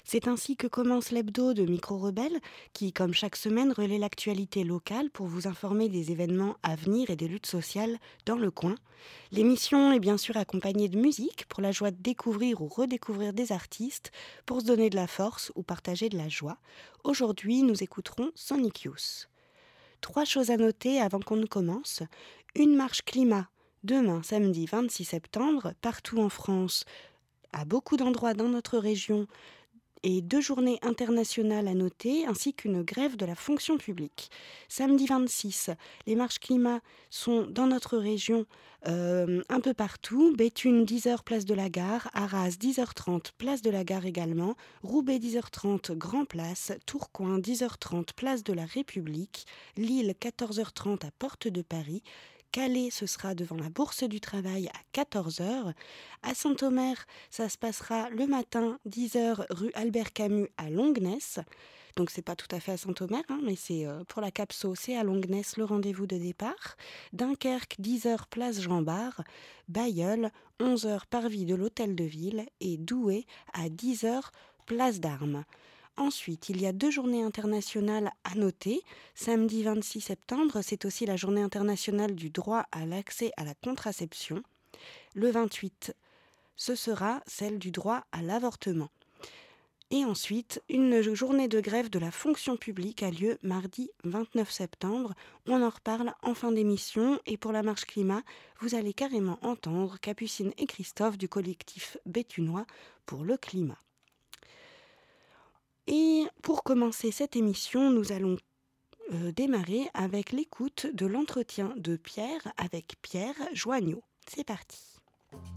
C'est ainsi que commence l'hebdo de Micro Rebelle, qui, comme chaque semaine, relaie l'actualité locale pour vous informer des événements à venir et des luttes sociales dans le coin. L'émission est bien sûr accompagnée de musique pour la joie de découvrir ou redécouvrir des artistes, pour se donner de la force ou partager de la joie. Aujourd'hui, nous écouterons Sonic Youth. Trois choses à noter avant qu'on ne commence. Une marche climat, demain, samedi 26 septembre, partout en France, à beaucoup d'endroits dans notre région, et deux journées internationales à noter, ainsi qu'une grève de la fonction publique. Samedi 26, les marches climat sont dans notre région un peu partout. Béthune 10h place de la Gare, Arras 10h30 place de la Gare également, Roubaix 10h30 Grand Place, Tourcoing 10h30 place de la République, Lille 14h30 à Porte de Paris, Calais, ce sera devant la Bourse du Travail à 14h. À Saint-Omer, ça se passera le matin, 10h, rue Albert Camus à Longnes. Donc c'est pas tout à fait à Saint-Omer, mais c'est pour la Capso, c'est à Longnes le rendez-vous de départ. Dunkerque, 10h, place Jean Bart. Bailleul, 11h, parvis de l'Hôtel de Ville. Et Douai, à 10h, place d'Armes. Ensuite, il y a deux journées internationales à noter. Samedi 26 septembre, c'est aussi la journée internationale du droit à l'accès à la contraception. Le 28, ce sera celle du droit à l'avortement. Et ensuite, une journée de grève de la fonction publique a lieu mardi 29 septembre. On en reparle en fin d'émission. Et pour la marche climat, vous allez carrément entendre Capucine et Christophe du collectif béthunois pour le climat. Et pour commencer cette émission, nous allons démarrer avec l'écoute de l'entretien de Pierre avec Pierre Joignot. C'est parti.